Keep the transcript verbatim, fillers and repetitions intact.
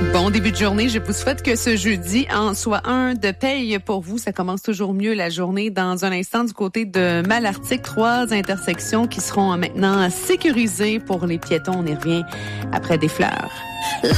Bon début de journée. Je vous souhaite que ce jeudi en soit un de paye pour vous. Ça commence toujours mieux la journée. Dans un instant, du côté de Malartic, trois intersections qui seront maintenant sécurisées pour les piétons. On y revient après des fleurs.